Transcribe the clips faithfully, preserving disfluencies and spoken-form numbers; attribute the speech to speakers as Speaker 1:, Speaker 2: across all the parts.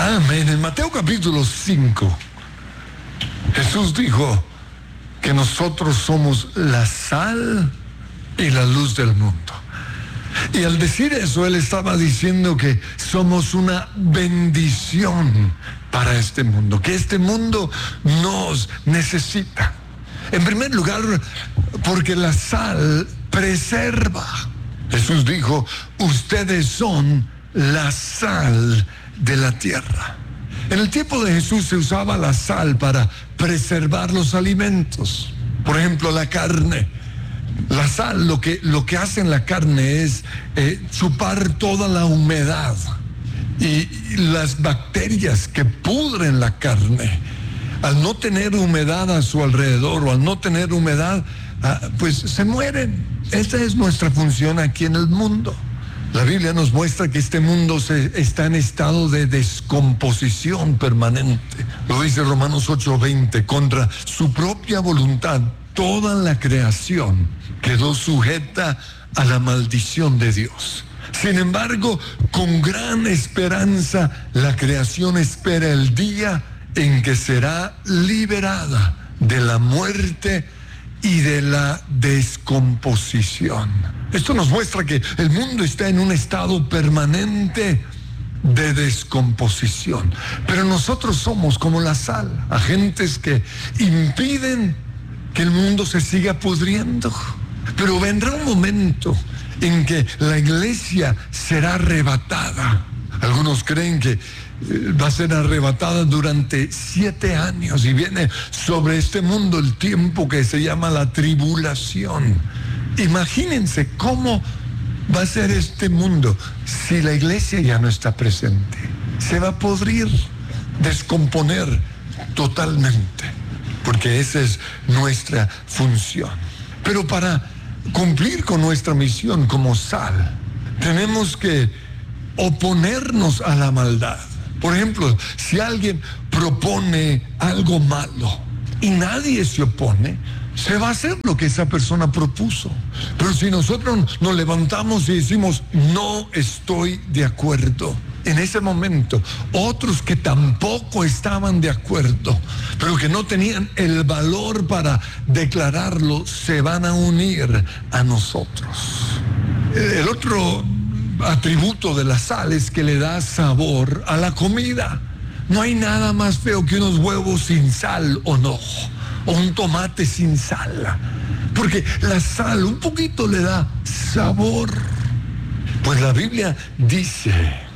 Speaker 1: Amén. En Mateo capítulo cinco, Jesús dijo que nosotros somos la sal y la luz del mundo. Y al decir eso, Él estaba diciendo que somos una bendición para este mundo, que este mundo nos necesita. En primer lugar, porque la sal preserva. Jesús dijo, ustedes son la sal de la tierra. En el tiempo de Jesús se usaba la sal para preservar los alimentos. Por ejemplo, la carne. La sal lo que, lo que hace en la carne es eh, chupar toda la humedad y, y las bacterias que pudren la carne. Al no tener humedad a su alrededor o al no tener humedad, ah, pues se mueren. Esa es nuestra función aquí en el mundo. La Biblia nos muestra que este mundo se, está en estado de descomposición permanente. Lo dice Romanos ocho veinte, contra su propia voluntad, toda la creación quedó sujeta a la maldición de Dios. Sin embargo, con gran esperanza, la creación espera el día en que será liberada de la muerte y de la descomposición. Esto nos muestra que el mundo está en un estado permanente de descomposición. Pero nosotros somos como la sal, agentes que impiden que el mundo se siga pudriendo. Pero vendrá un momento en que la iglesia será arrebatada. Algunos creen que va a ser arrebatada durante siete años y viene sobre este mundo el tiempo que se llama la tribulación. Imagínense cómo va a ser este mundo si la iglesia ya no está presente. Se va a podrir, descomponer totalmente, porque esa es nuestra función. Pero para cumplir con nuestra misión como sal, tenemos que oponernos a la maldad. Por ejemplo, si alguien propone algo malo y nadie se opone, se va a hacer lo que esa persona propuso. Pero si nosotros nos levantamos y decimos, no estoy de acuerdo, en ese momento, otros que tampoco estaban de acuerdo, pero que no tenían el valor para declararlo, se van a unir a nosotros. El otro atributo de la sal es que le da sabor a la comida. No hay nada más feo que unos huevos sin sal, o no, o un tomate sin sal, porque la sal un poquito le da sabor. Pues la Biblia dice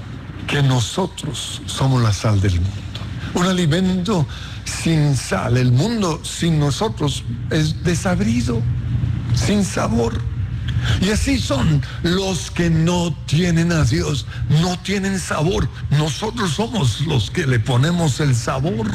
Speaker 1: que nosotros somos la sal del mundo. Un alimento sin sal, el mundo sin nosotros es desabrido, sin sabor. Y así son los que no tienen a Dios, no tienen sabor. Nosotros somos los que le ponemos el sabor.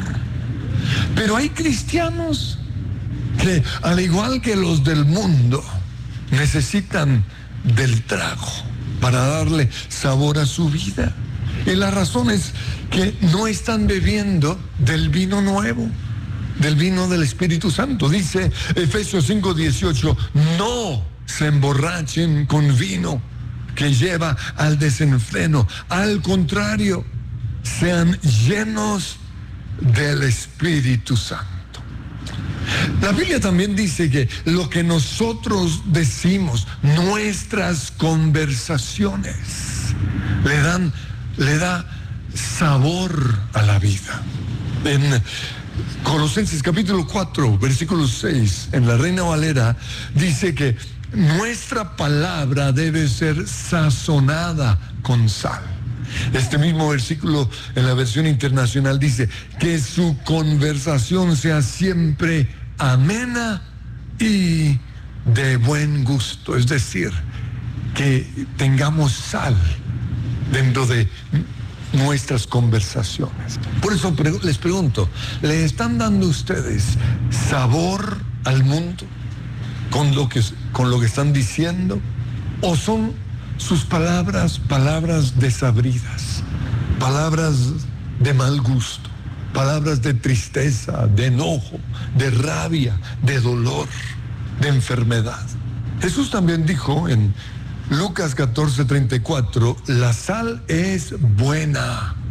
Speaker 1: Pero hay cristianos que, al igual que los del mundo, necesitan del trago para darle sabor a su vida. Y la razón es que no están bebiendo del vino nuevo, del vino del Espíritu Santo. Dice Efesios cinco dieciocho, no se emborrachen con vino que lleva al desenfreno. Al contrario, sean llenos del Espíritu Santo. La Biblia también dice que lo que nosotros decimos, nuestras conversaciones, le dan, le da sabor a la vida. En Colosenses capítulo cuatro, versículo seis, en la Reina Valera, dice que nuestra palabra debe ser sazonada con sal. Este mismo versículo en la versión internacional dice que su conversación sea siempre amena y de buen gusto. Es decir, que tengamos sal dentro de nuestras conversaciones. Por eso les pregunto, ¿le están dando ustedes sabor al mundo con lo que, con lo que están diciendo? ¿O son sus palabras, palabras desabridas, palabras de mal gusto, palabras de tristeza, de enojo, de rabia, de dolor, de enfermedad? Jesús también dijo en Lucas catorce treinta y cuatro, la sal es buena,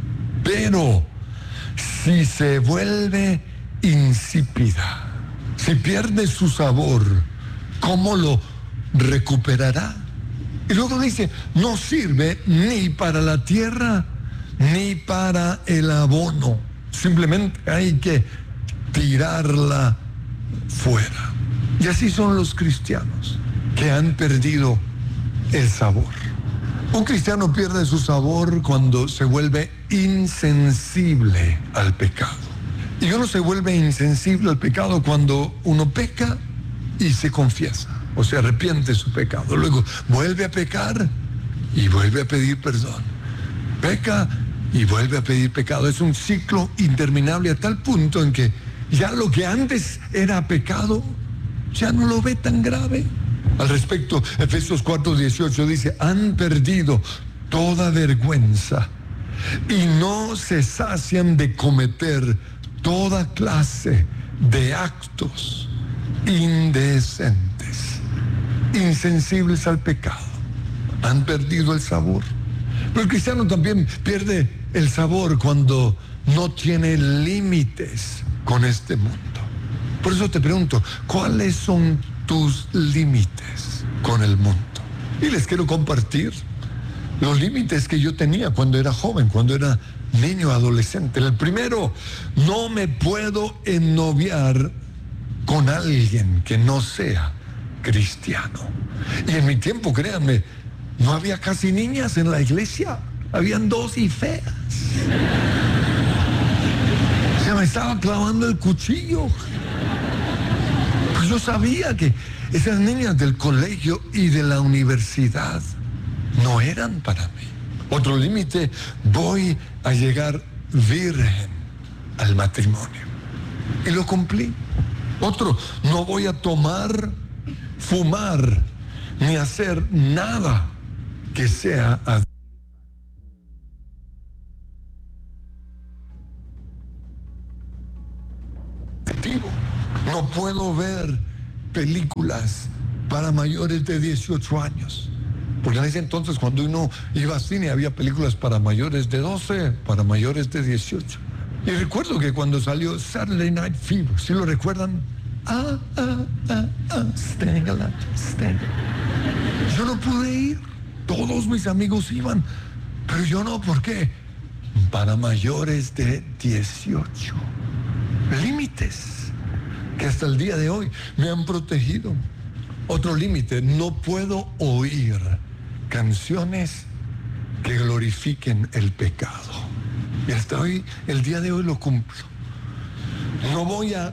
Speaker 1: Pero si se vuelve insípida, si pierde su sabor, ¿cómo lo recuperará? Y luego dice, no sirve ni para la tierra ni para el abono. Simplemente hay que tirarla fuera. Y así son los cristianos que han perdido el sabor. Un cristiano pierde su sabor cuando se vuelve insensible al pecado. Y uno se vuelve insensible al pecado cuando uno peca y se confiesa, o se arrepiente de su pecado. Luego vuelve a pecar y vuelve a pedir perdón. Peca y vuelve a pedir pecado. Es un ciclo interminable a tal punto en que ya lo que antes era pecado ya no lo ve tan grave. Al respecto, Efesios cuatro dieciocho dice, han perdido toda vergüenza y no se sacian de cometer toda clase de actos indecentes, insensibles al pecado. Han perdido el sabor. Pero el cristiano también pierde el sabor cuando no tiene límites con este mundo. Por eso te pregunto, ¿cuáles son tus límites con el mundo? Y les quiero compartir los límites que yo tenía cuando era joven, cuando era niño, adolescente. El primero, no me puedo ennoviar con alguien que no sea cristiano. Y en mi tiempo, créanme, no había casi niñas en la iglesia. Habían dos y feas. Se me estaba clavando el cuchillo. Pues yo sabía que esas niñas del colegio y de la universidad no eran para mí. Otro límite, voy a llegar virgen al matrimonio. Y lo cumplí. Otro, no voy a tomar, fumar, ni hacer nada que sea adictivo. No puedo ver películas para mayores de dieciocho años. Porque en ese entonces, cuando uno iba a cine, había películas para mayores de doce, para mayores de dieciocho. Y recuerdo que cuando salió Saturday Night Fever, ¿sí lo recuerdan? Ah, ah, ah, ah, staying alive, staying alive. Yo no pude ir. Todos mis amigos iban, pero yo no. ¿Por qué? Para mayores de dieciocho. Límites que hasta el día de hoy me han protegido. Otro límite, no puedo oír canciones que glorifiquen el pecado. Y hasta hoy, el día de hoy lo cumplo. No voy a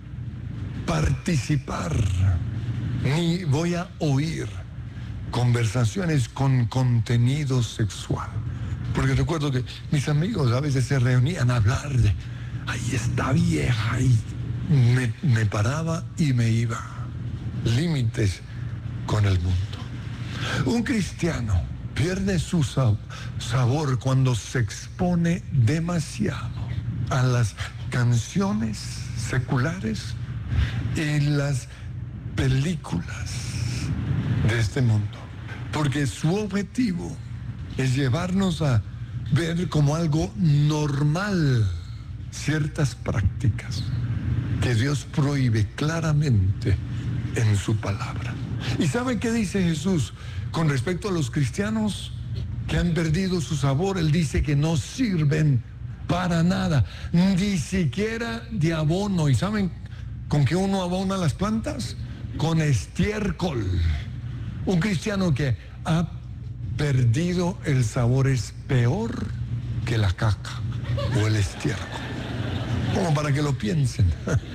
Speaker 1: participar, ni voy a oír conversaciones con contenido sexual. Porque recuerdo que mis amigos a veces se reunían a hablar de, ahí está vieja, y me, me paraba y me iba. Límites con el mundo. Un cristiano pierde su sabor cuando se expone demasiado a las canciones seculares y las películas de este mundo, porque su objetivo es llevarnos a ver como algo normal ciertas prácticas que Dios prohíbe claramente en su palabra. ¿Y saben qué dice Jesús con respecto a los cristianos que han perdido su sabor? Él dice que no sirven para nada, ni siquiera de abono. ¿Y saben con qué uno abona las plantas? Con estiércol. Un cristiano que ha perdido el sabor es peor que la caca o el estiércol. Como para que lo piensen.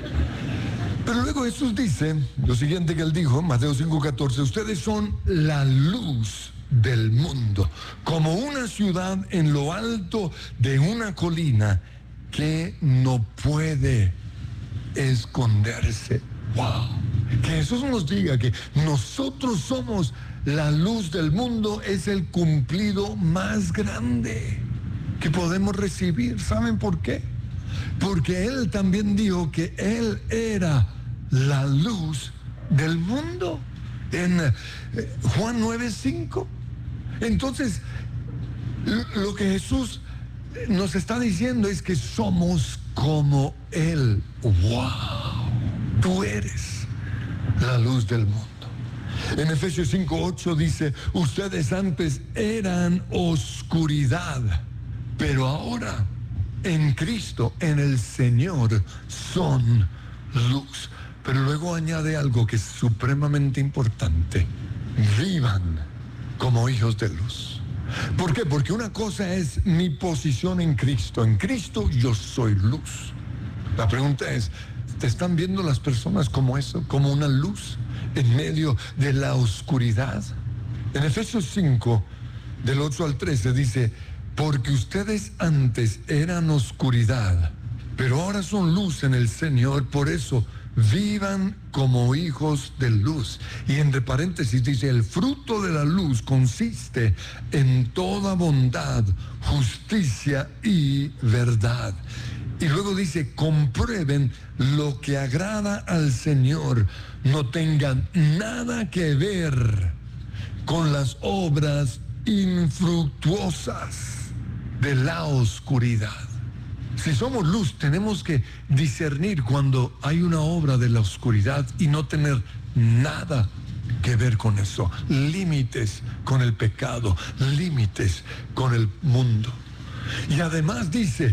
Speaker 1: Pero luego Jesús dice lo siguiente que él dijo, Mateo cinco catorce, ustedes son la luz del mundo, como una ciudad en lo alto de una colina que no puede esconderse. ¡Wow! Que Jesús nos diga que nosotros somos la luz del mundo es el cumplido más grande que podemos recibir. ¿Saben por qué? Porque Él también dijo que Él era la luz del mundo en eh, Juan nueve cinco. Entonces, lo que Jesús nos está diciendo es que somos como Él. ¡Wow! Tú eres la luz del mundo. En Efesios cinco ocho dice, ustedes antes eran oscuridad, pero ahora en Cristo, en el Señor, son luz. Pero luego añade algo que es supremamente importante. Vivan como hijos de luz. ¿Por qué? Porque una cosa es mi posición en Cristo. En Cristo yo soy luz. La pregunta es, ¿te están viendo las personas como eso? Como una luz en medio de la oscuridad. En Efesios cinco, del ocho al trece dice, porque ustedes antes eran oscuridad, pero ahora son luz en el Señor, por eso vivan como hijos de luz. Y entre paréntesis dice, el fruto de la luz consiste en toda bondad, justicia y verdad. Y luego dice, comprueben lo que agrada al Señor, no tengan nada que ver con las obras infructuosas de la oscuridad. Si somos luz, tenemos que discernir cuando hay una obra de la oscuridad y no tener nada que ver con eso. Límites con el pecado, límites con el mundo. Y además dice,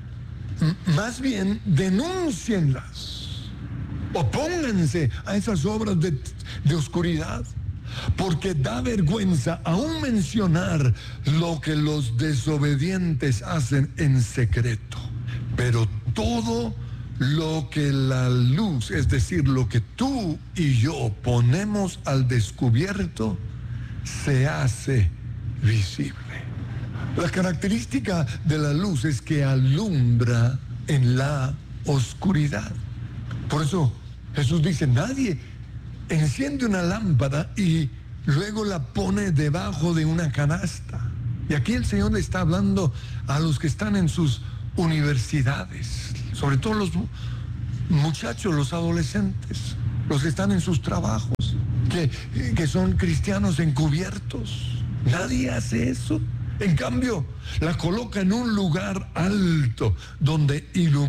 Speaker 1: más bien denúncienlas, opónganse a esas obras de, de oscuridad, porque da vergüenza aún mencionar lo que los desobedientes hacen en secreto. Pero todo lo que la luz, es decir, lo que tú y yo ponemos al descubierto, se hace visible. La característica de la luz es que alumbra en la oscuridad. Por eso Jesús dice, nadie enciende una lámpara y luego la pone debajo de una canasta. Y aquí el Señor le está hablando a los que están en sus universidades, sobre todo los muchachos, los adolescentes, los que están en sus trabajos, que, que son cristianos encubiertos. Nadie hace eso. En cambio, la coloca en un lugar alto donde ilumina.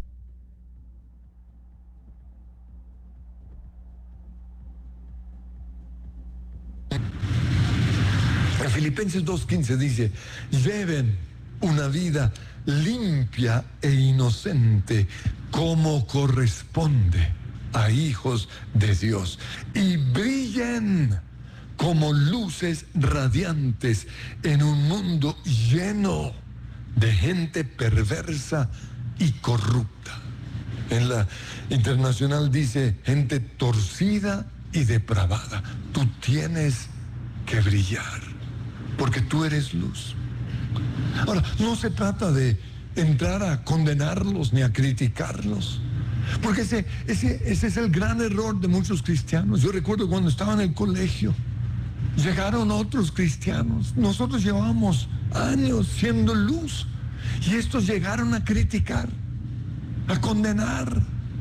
Speaker 1: En Filipenses dos quince dice, lleven una vida limpia e inocente como corresponde a hijos de Dios, y brillen como luces radiantes en un mundo lleno de gente perversa y corrupta. En la Internacional dice, gente torcida y depravada. Tú tienes que brillar, porque tú eres luz. Ahora, no se trata de entrar a condenarlos ni a criticarlos, porque ese, ese, ese es el gran error de muchos cristianos. Yo recuerdo cuando estaba en el colegio, llegaron otros cristianos. Nosotros llevábamos años siendo luz y estos llegaron a criticar, a condenar.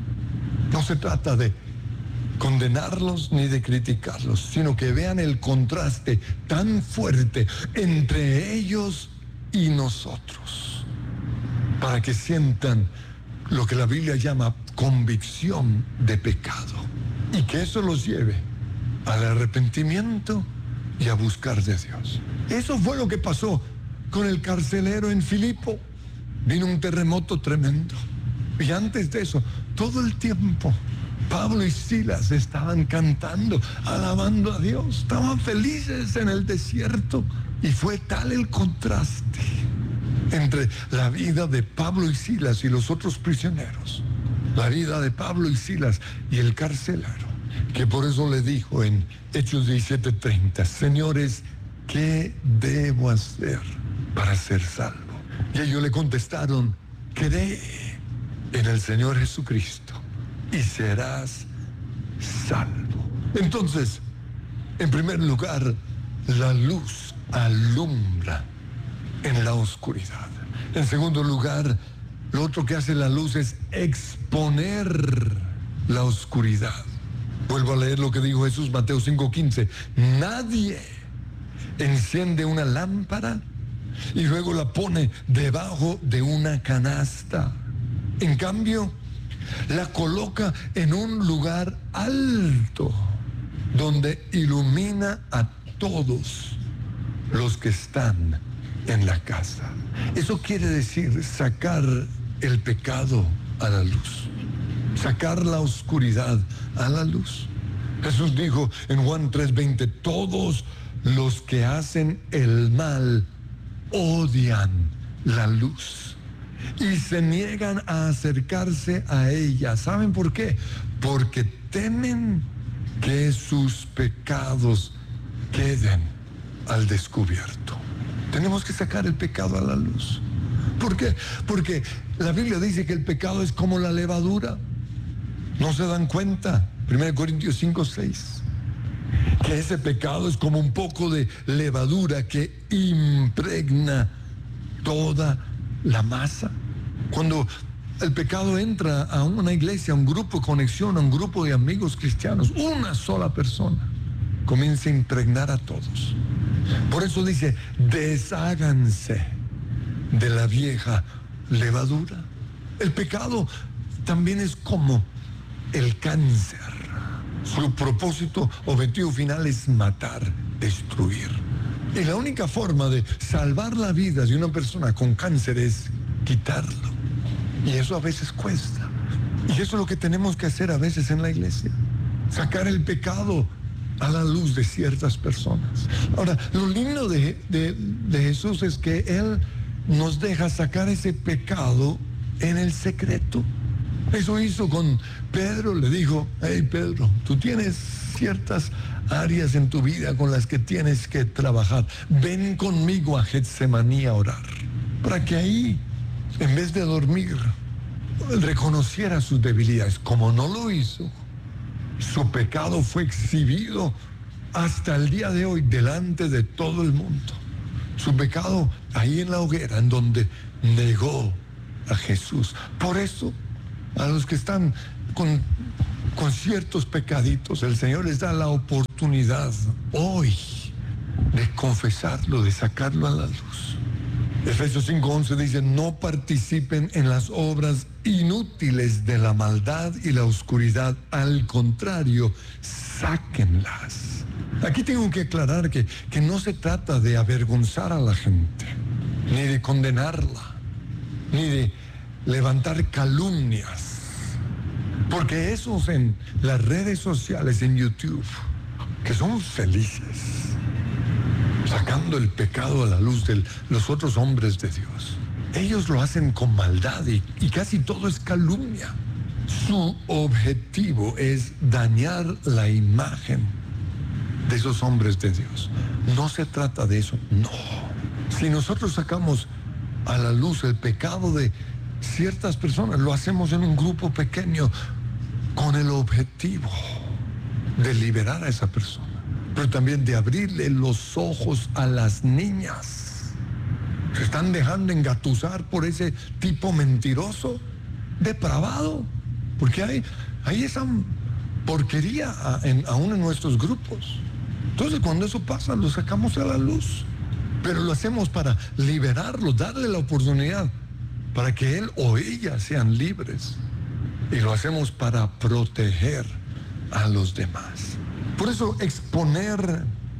Speaker 1: No se trata de condenarlos ni de criticarlos, sino que vean el contraste tan fuerte entre ellos y nosotros, para que sientan lo que la Biblia llama convicción de pecado, y que eso los lleve al arrepentimiento y a buscar de Dios. Eso fue lo que pasó con el carcelero en Filipo. Vino un terremoto tremendo, y antes de eso, todo el tiempo Pablo y Silas estaban cantando, alabando a Dios, estaban felices en el desierto. Y fue tal el contraste entre la vida de Pablo y Silas y los otros prisioneros, la vida de Pablo y Silas y el carcelero, que por eso le dijo en Hechos diecisiete treinta, señores, ¿qué debo hacer para ser salvo? Y ellos le contestaron, cree en el Señor Jesucristo y serás salvo. Entonces, en primer lugar, la luz alumbra en la oscuridad. En segundo lugar, lo otro que hace la luz es exponer la oscuridad. Vuelvo a leer lo que dijo Jesús, Mateo cinco quince. Nadie enciende una lámpara y luego la pone debajo de una canasta. En cambio, la coloca en un lugar alto, donde ilumina a todos los que están en la casa. Eso quiere decir sacar el pecado a la luz, sacar la oscuridad a la luz. Jesús dijo en Juan tres veinte, todos los que hacen el mal odian la luz y se niegan a acercarse a ella. ¿Saben por qué? Porque temen que sus pecados queden al descubierto. Tenemos que sacar el pecado a la luz. ¿Por qué? Porque la Biblia dice que el pecado es como la levadura. ¿No se dan cuenta? primera Corintios cinco seis. Que ese pecado es como un poco de levadura que impregna toda la masa. Cuando el pecado entra a una iglesia, a un grupo de conexión, a un grupo de amigos cristianos, una sola persona comienza a impregnar a todos. Por eso dice, desháganse de la vieja levadura. El pecado también es como el cáncer. Su propósito, objetivo final es matar, destruir. Y la única forma de salvar la vida de una persona con cáncer es quitarlo. Y eso a veces cuesta. Y eso es lo que tenemos que hacer a veces en la iglesia. Sacar el pecado a la luz de ciertas personas. Ahora, lo lindo de, de, de Jesús es que Él nos deja sacar ese pecado en el secreto. Eso hizo con Pedro, le dijo, hey Pedro, tú tienes ciertas áreas en tu vida con las que tienes que trabajar. Ven conmigo a Getsemaní a orar. Para que ahí, en vez de dormir, reconociera sus debilidades. Como no lo hizo, su pecado fue exhibido hasta el día de hoy delante de todo el mundo. Su pecado ahí en la hoguera, en donde negó a Jesús. Por eso, a los que están con, con ciertos pecaditos, el Señor les da la oportunidad hoy de confesarlo, de sacarlo a la luz. Efesios cinco once dice, no participen en las obras inútiles de la maldad y la oscuridad, al contrario, sáquenlas. Aquí tengo que aclarar que, que no se trata de avergonzar a la gente, ni de condenarla, ni de levantar calumnias, porque esos en las redes sociales, en YouTube, que son felices, sacando el pecado a la luz de los otros hombres de Dios, ellos lo hacen con maldad y, y casi todo es calumnia. Su objetivo es dañar la imagen de esos hombres de Dios. No se trata de eso, no. Si nosotros sacamos a la luz el pecado de ciertas personas, lo hacemos en un grupo pequeño con el objetivo de liberar a esa persona, pero también de abrirle los ojos a las niñas. Se están dejando engatusar por ese tipo mentiroso, depravado, porque hay, hay esa porquería a, en, aún en nuestros grupos. Entonces, cuando eso pasa, lo sacamos a la luz, pero lo hacemos para liberarlo, darle la oportunidad para que él o ella sean libres, y lo hacemos para proteger a los demás. Por eso exponer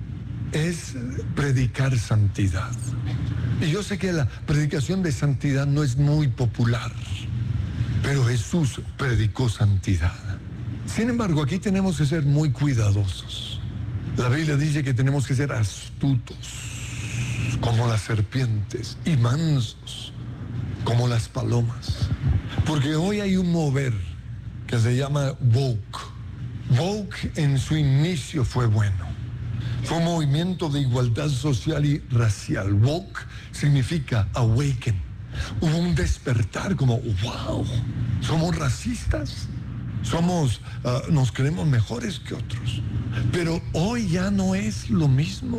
Speaker 1: es predicar santidad. Y yo sé que la predicación de santidad no es muy popular, pero Jesús predicó santidad. Sin embargo, aquí tenemos que ser muy cuidadosos. La Biblia dice que tenemos que ser astutos como las serpientes y mansos como las palomas. Porque hoy hay un mover que se llama woke. Woke en su inicio fue bueno. Fue un movimiento de igualdad social y racial. Woke significa awaken. Hubo un despertar como, wow, somos racistas, somos, uh, nos creemos mejores que otros. Pero hoy ya no es lo mismo.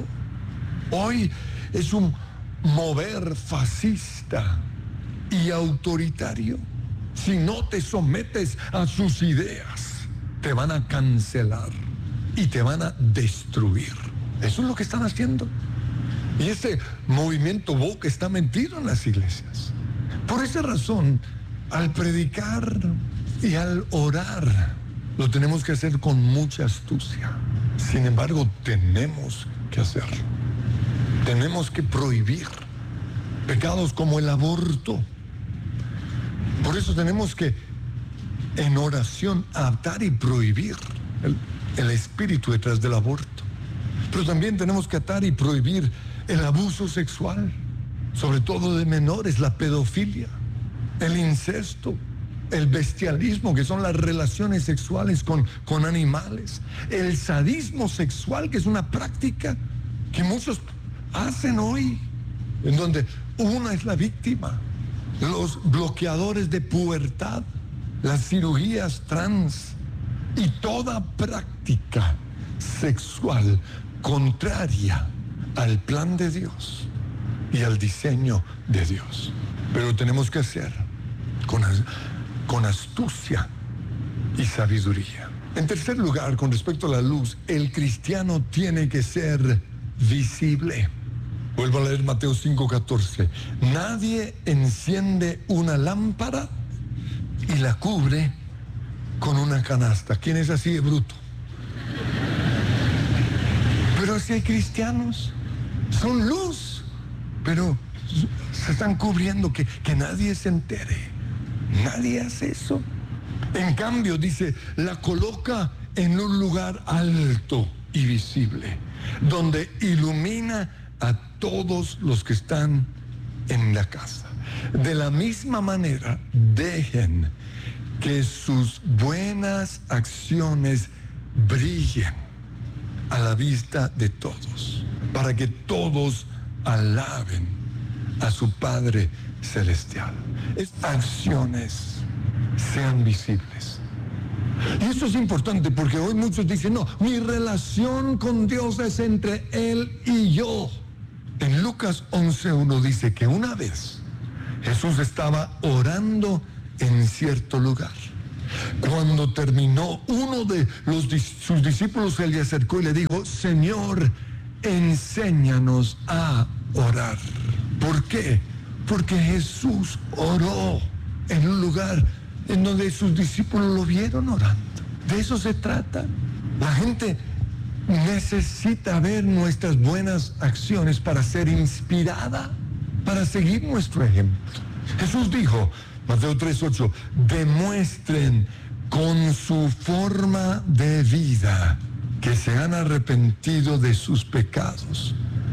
Speaker 1: Hoy es un mover fascista y autoritario. Si no te sometes a sus ideas, te van a cancelar y te van a destruir. Eso es lo que están haciendo. Y ese movimiento woke está metido en las iglesias. Por esa razón, al predicar y al orar, lo tenemos que hacer con mucha astucia. Sin embargo, tenemos que hacerlo. Tenemos que prohibir pecados como el aborto. Por eso tenemos que, en oración, atar y prohibir el, el espíritu detrás del aborto. Pero también tenemos que atar y prohibir el abuso sexual, sobre todo de menores, la pedofilia, el incesto, el bestialismo, que son las relaciones sexuales con, con animales, el sadismo sexual, que es una práctica que muchos hacen hoy, en donde una es la víctima, los bloqueadores de pubertad, las cirugías trans y toda práctica sexual contraria al plan de Dios y al diseño de Dios. Pero tenemos que hacer con, con astucia y sabiduría. En tercer lugar, con respecto a la luz, el cristiano tiene que ser visible. Vuelvo a leer Mateo cinco catorce. Nadie enciende una lámpara y la cubre con una canasta. ¿Quién es así de bruto? Pero si hay cristianos, son luz, pero se están cubriendo, que, que nadie se entere. Nadie hace eso. En cambio, dice, la coloca en un lugar alto y visible, donde ilumina a todos los que están en la casa. De la misma manera, dejen que sus buenas acciones brillen a la vista de todos, para que todos alaben a su Padre Celestial. Estas acciones sean visibles. Y esto es importante porque hoy muchos dicen, no, mi relación con Dios es entre Él y yo. En Lucas once uno dice que una vez Jesús estaba orando en cierto lugar. Cuando terminó, uno de los, sus discípulos se le acercó y le dijo, Señor, enséñanos a orar. ¿Por qué? Porque Jesús oró en un lugar en donde sus discípulos lo vieron orando. De eso se trata. La gente necesita ver nuestras buenas acciones para ser inspirada, para seguir nuestro ejemplo. Jesús dijo, Mateo tres ocho, demuestren con su forma de vida que se han arrepentido de sus pecados